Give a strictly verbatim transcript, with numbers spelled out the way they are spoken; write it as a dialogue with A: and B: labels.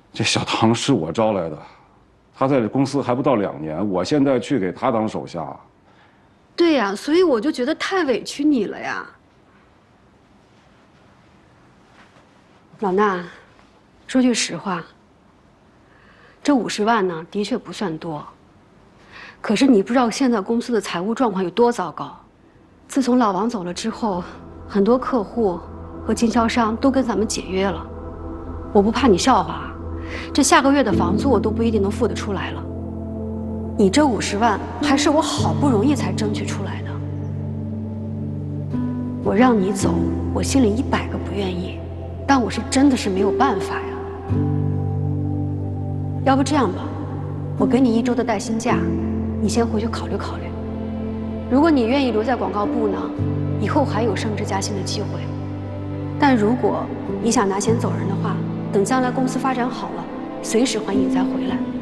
A: 这小唐是我招来的，他在这公司还不到两年，我现在去给他当手下。
B: 对呀，所以我就觉得太委屈你了呀。老衲，说句实话，这五十万呢，的确不算多。可是你不知道现在公司的财务状况有多糟糕。自从老王走了之后，很多客户和经销商都跟咱们解约了。我不怕你笑话，这下个月的房租我都不一定能付得出来了。你这五十万还是我好不容易才争取出来的。我让你走，我心里一百个不愿意，但我是真的是没有办法呀。要不这样吧，我给你一周的带薪假，你先回去考虑考虑。如果你愿意留在广告部呢，以后还有升职加薪的机会。但如果你想拿钱走人的话，等将来公司发展好了，随时欢迎你再回来。